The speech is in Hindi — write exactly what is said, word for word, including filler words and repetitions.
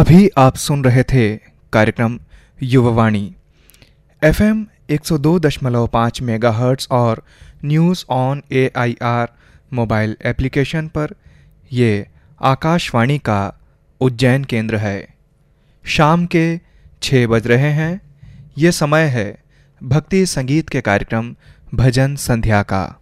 अभी आप सुन रहे थे कार्यक्रम युववाणी एफएम एक सौ दो दशमलव पाँच मेगाहर्ट्ज़ और news on AIR mobile application पर। ये आकाशवाणी का उज्जैन केंद्र है। शाम के छः बज रहे हैं। ये समय है भक्ति संगीत के कार्यक्रम भजन संध्या का।